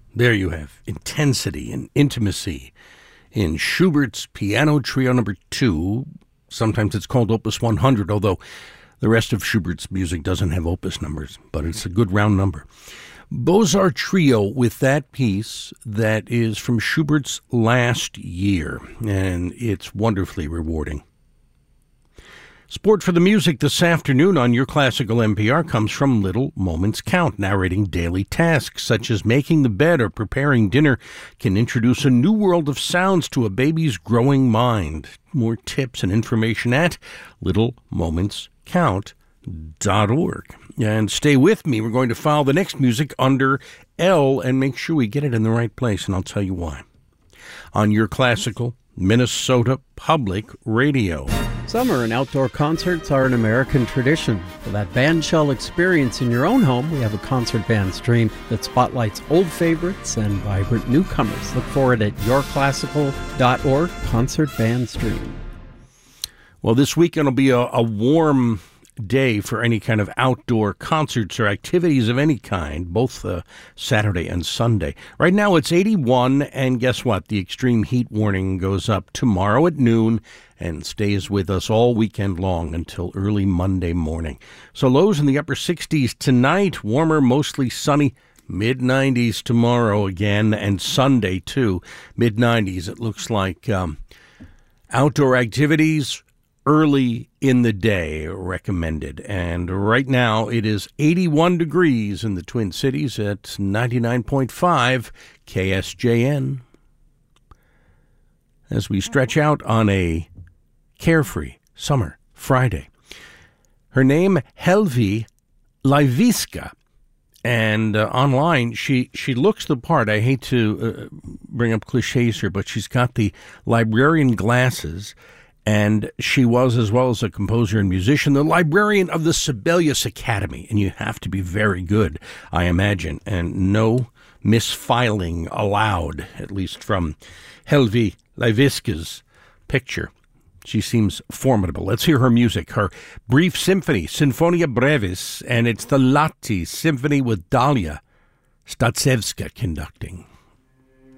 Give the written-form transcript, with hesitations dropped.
There you have intensity and intimacy in Schubert's Piano Trio No. 2. Sometimes it's called Opus 100, although the rest of Schubert's music doesn't have opus numbers, but it's a good round number. Beaux-Arts Trio with that piece that is from Schubert's last year, and it's wonderfully rewarding. Sport for the music this afternoon on Your Classical NPR comes from Little Moments Count. Narrating daily tasks such as making the bed or preparing dinner can introduce a new world of sounds to a baby's growing mind. More tips and information at littlemomentscount.org. And stay with me. We're going to file the next music under L and make sure we get it in the right place, and I'll tell you why. On Your Classical Minnesota Public Radio. Summer and outdoor concerts are an American tradition. For that bandshell experience in your own home, we have a concert band stream that spotlights old favorites and vibrant newcomers. Look for it at yourclassical.org, concert band stream. Well, this weekend will be a warm day for any kind of outdoor concerts or activities of any kind, both Saturday and Sunday. Right now it's 81, and guess what? The extreme heat warning goes up tomorrow at noon and stays with us all weekend long until early Monday morning. So lows in the upper 60s tonight, warmer, mostly sunny, mid-90s tomorrow again, and Sunday too, mid-90s. It looks like outdoor activities early in the day recommended. And right now it is 81 degrees in the Twin Cities at 99.5 KSJN. As we stretch out on a carefree summer Friday. Her name, Helvi Leiviska. And online, she looks the part. I hate to bring up cliches here, but she's got the librarian glasses. And she was, as well as a composer and musician, the librarian of the Sibelius Academy. And you have to be very good, I imagine. And no misfiling allowed, at least from Helvi Leiviska's picture. She seems formidable. Let's hear her music, her brief symphony, Sinfonia Brevis, and it's the Lati Symphony with Dalia Statsevska conducting.